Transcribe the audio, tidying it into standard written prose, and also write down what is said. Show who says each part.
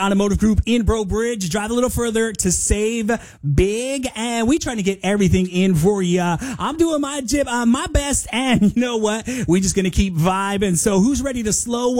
Speaker 1: Automotive Group in Bro Bridge. Drive a little further to save big, and we trying to get everything in for you. I'm doing my best, and you know what? We just gonna keep vibing. So who's ready to slow